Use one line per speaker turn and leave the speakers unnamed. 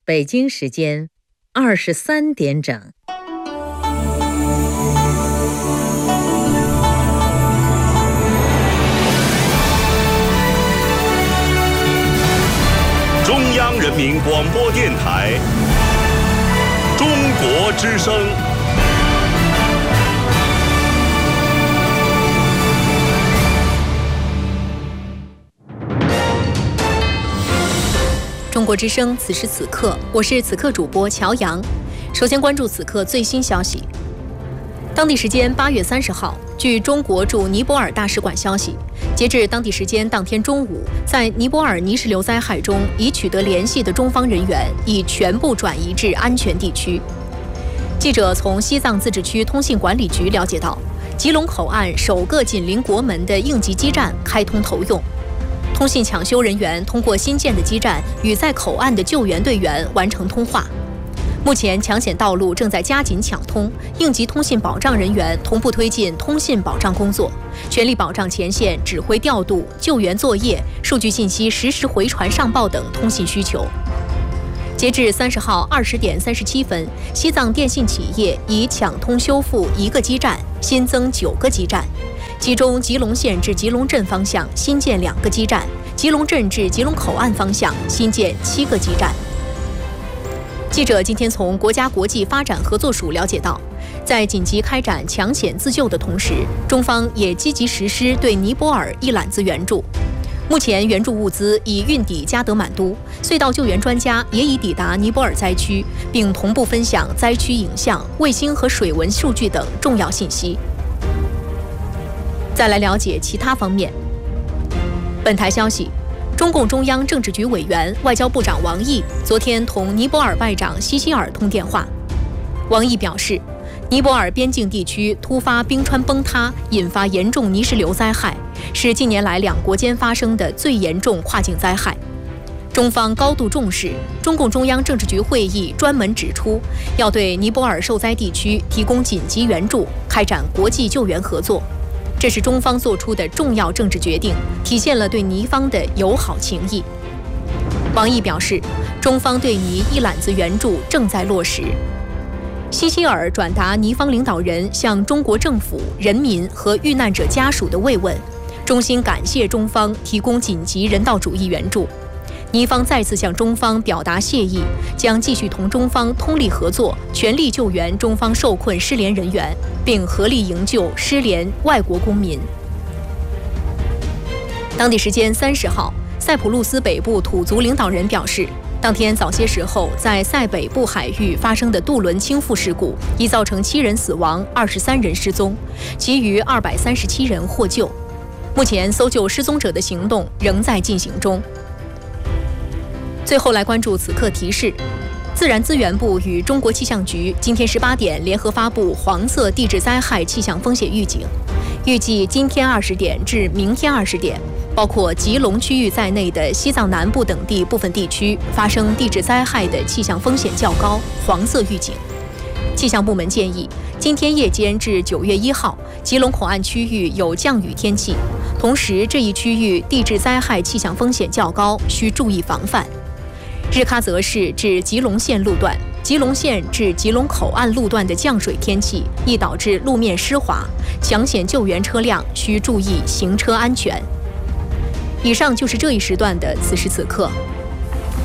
北京时间23点整。
中央人民广播电台中国之声。
中国之声，此时此刻，我是此刻主播乔阳。首先关注此刻最新消息。当地时间8月30号，据中国驻尼泊尔大使馆消息，截至当地时间当天中午，在尼泊尔泥石流灾害中已取得联系的中方人员已全部转移至安全地区。记者从西藏自治区通信管理局了解到，吉隆口岸首个紧邻国门的应急基站开通投用。通信抢修人员通过新建的基站与在口岸的救援队员完成通话。目前抢险道路正在加紧抢通，应急通信保障人员同步推进通信保障工作，全力保障前线指挥调度、救援作业、数据信息实时回传上报等通信需求。截至30号20点37分，西藏电信企业已抢通修复1个基站，新增9个基站。其中吉隆县至吉隆镇方向新建2个基站，吉隆镇至吉隆口岸方向新建7个基站。记者今天从国家国际发展合作署了解到，在紧急开展抢险自救的同时，中方也积极实施对尼泊尔一揽子援助。目前援助物资已运抵加德满都，隧道救援专家也已抵达尼泊尔灾区，并同步分享灾区影像、卫星和水文数据等重要信息。再来了解其他方面。本台消息，中共中央政治局委员、外交部长王毅昨天同尼泊尔外长西希尔通电话。王毅表示，尼泊尔边境地区突发冰川崩塌，引发严重泥石流灾害，是近年来两国间发生的最严重跨境灾害。中方高度重视，中共中央政治局会议专门指出，要对尼泊尔受灾地区提供紧急援助，开展国际救援合作。这是中方做出的重要政治决定，体现了对尼方的友好情谊。王毅表示，中方对尼一揽子援助正在落实。西希尔转达尼方领导人向中国政府、人民和遇难者家属的慰问，衷心感谢中方提供紧急人道主义援助。尼方再次向中方表达谢意，将继续同中方通力合作，全力救援中方受困失联人员，并合力营救失联外国公民。当地时间30号，塞浦路斯北部土族领导人表示，当天早些时候在塞北部海域发生的渡轮倾覆事故已造成7人死亡、23人失踪，其余237人获救。目前搜救失踪者的行动仍在进行中。最后来关注此刻提示，自然资源部与中国气象局今天18点联合发布黄色地质灾害气象风险预警，预计今天20点至明天20点，包括吉隆区域在内的西藏南部等地部分地区发生地质灾害的气象风险较高，黄色预警。气象部门建议，今天夜间至9月1号，吉隆口岸区域有降雨天气，同时这一区域地质灾害气象风险较高，需注意防范。日喀则市至吉隆县路段、吉隆县至吉隆口岸路段的降水天气易导致路面湿滑，抢险救援车辆需注意行车安全。以上就是这一时段的此时此刻，